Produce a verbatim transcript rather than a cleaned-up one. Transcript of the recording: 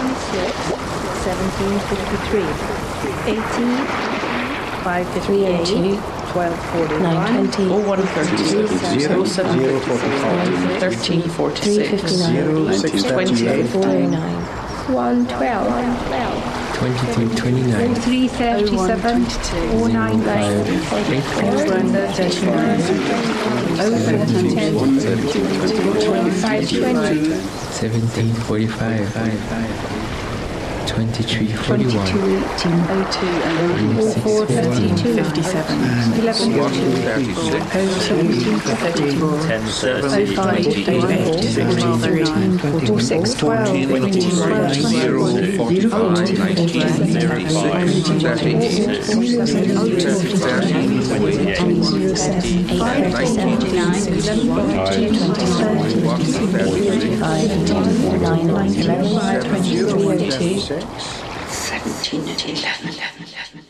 twenty-six, seventeen fifty-three, eighteen, five fifty-eight, twelve forty-one, nine twenty, oh one thirty-six, oh seven fifty-three, thirteen forty-six, six twenty-eight, four oh nine, one twelve, twenty-two twenty-nine, three thirty-seven, oh nine ninety, twenty-five twenty, seventeen forty-five, twenty-three forty-one, four thirty-two, fifty-seven, eleven ten thirty, five four six twelve, twenty-one, zero, forty-five, nineteen, thirty-five, thirty-six, thirteen, twenty-eight, seventeen eleven.